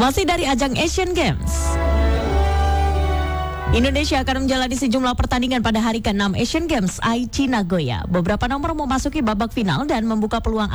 Masih dari ajang Asian Games, Indonesia akan menjalani sejumlah pertandingan pada hari ke-6 Asian Games Aichi Nagoya. Beberapa nomor memasuki babak final dan membuka peluang